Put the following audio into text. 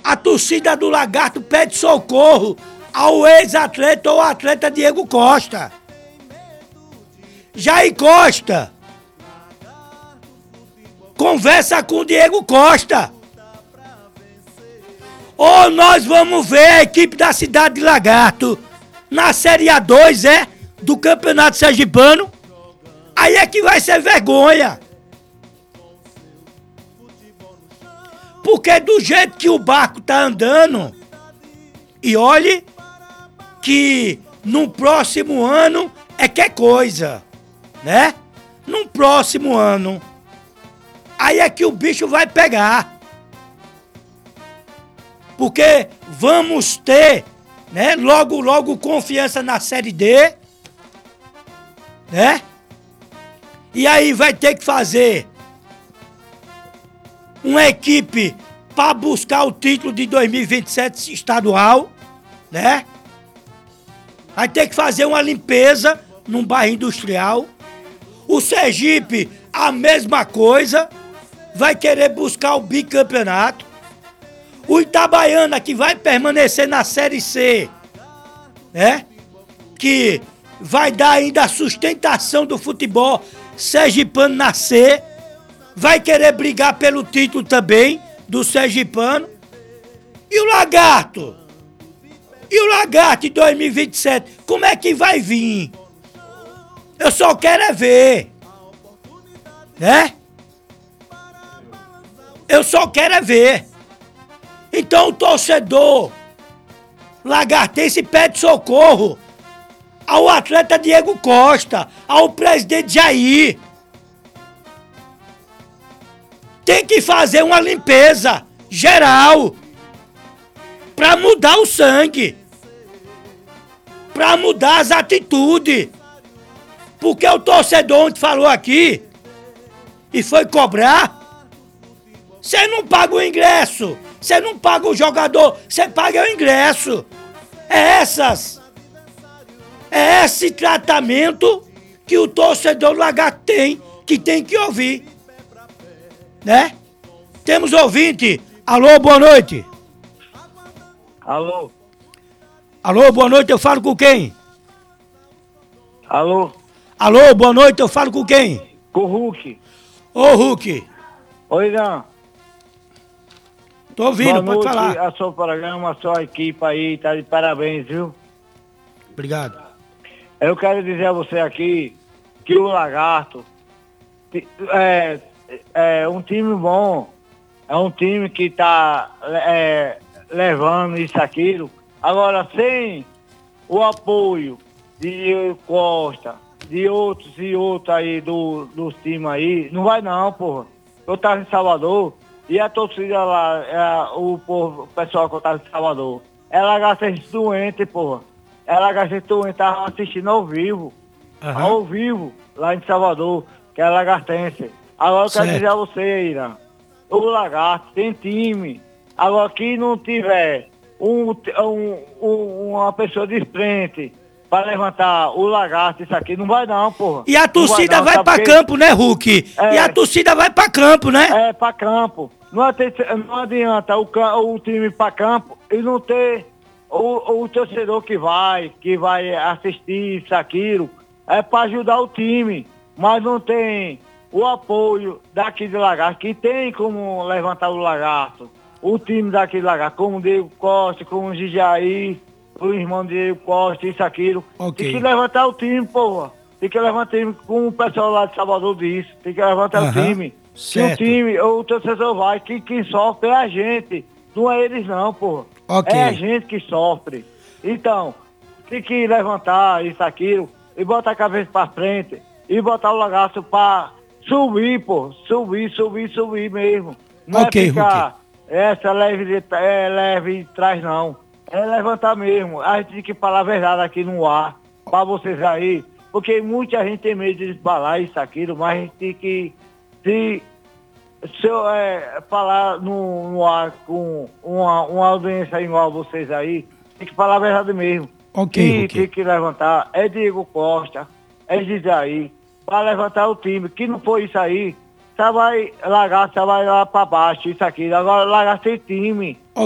A torcida do Lagarto pede socorro ao ex-atleta ou atleta Diego Costa. Jair Costa, conversa com o Diego Costa. Ou nós vamos ver a equipe da cidade de Lagarto na Série A2, do Campeonato Sergipano. Aí é que vai ser vergonha. Porque do jeito que o barco tá andando, e olhe que no próximo ano é que é coisa, né? No próximo ano, aí é que o bicho vai pegar. Porque vamos ter, né, logo Confiança na Série D, né? E aí vai ter que fazer uma equipe para buscar o título de 2027 estadual, né? Vai ter que fazer uma limpeza num bairro industrial. O Sergipe, a mesma coisa, vai querer buscar o bicampeonato. O Itabaiana, que vai permanecer na Série C, né? Que vai dar ainda a sustentação do futebol sergipano na C, vai querer brigar pelo título também do sergipano. E o Lagarto? E o Lagarto em 2027, como é que vai vir? Eu só quero é ver, né? Eu só quero é ver. Então o torcedor lagartense pede socorro ao atleta Diego Costa, ao presidente Jair. Tem que fazer uma limpeza geral para mudar o sangue, para mudar as atitudes. Porque o torcedor ontem falou aqui e foi cobrar. Você não paga o ingresso, você não paga o jogador, você paga o ingresso. É esse tratamento que o torcedor do Lagarto tem, que tem que ouvir, né? Temos ouvinte. Alô, boa noite. Alô? Alô, boa noite, eu falo com quem? Alô? Alô, boa noite, eu falo com quem? Com o Hulk. Ô, Hulk. Oi, Irã. Tô ouvindo, Boa pode noite, falar. a seu programa, a sua equipe aí, tá de parabéns, viu? Obrigado. Eu quero dizer a você aqui que o Lagarto é um time bom, é um time que tá levando isso, aquilo. Agora, sem o apoio de Diego Costa, de outros e outros aí dos times aí, não vai não, porra. Eu tava em Salvador e a torcida lá, o pessoal que eu tava em Salvador, ela gasta doente, porra. Ela gasta doente, tava assistindo ao vivo. Uhum. Ao vivo, lá em Salvador, que é lagartense. Agora eu quero dizer a você, Irã, o Lagarto tem time. Agora que não tiver uma pessoa de frente para levantar o Lagarto, isso aqui, não vai não, porra. E a torcida vai pra campo, né, Hulk? E a torcida vai pra campo, né? É, pra campo. Não adianta o time pra campo e não ter o torcedor que vai assistir isso, aquilo. É pra ajudar o time, mas não tem o apoio daqui de Lagarto, que tem como levantar o Lagarto. O time daqui de Lagarto, como o Diego Costa, como o Gijaí, o irmão de Diego Costa, isso, aquilo. Okay. Tem que levantar o time, porra. Tem que levantar o time, como o pessoal lá de Salvador disse. Tem que levantar o time. Certo. Se o time, o torcedor vai, quem sofre é a gente. Não é eles não, porra. Okay. É a gente que sofre. Então, tem que levantar isso, aquilo, e botar a cabeça pra frente, e botar o Lagarto pra subir, pô. Subir mesmo. Não Okay, é ficar essa leve de trás, não. É levantar mesmo. A gente tem que falar a verdade aqui no ar, pra vocês aí, porque muita gente tem medo de falar isso, aquilo, mas a gente tem que se eu falar no ar com uma audiência igual a vocês aí, tem que falar a verdade mesmo. Ok. Tem que levantar, é Diego Costa, é Gizaí, para levantar o time, que não foi isso aí, só vai largar, só vai lá para baixo, isso aqui. Agora largar sem time.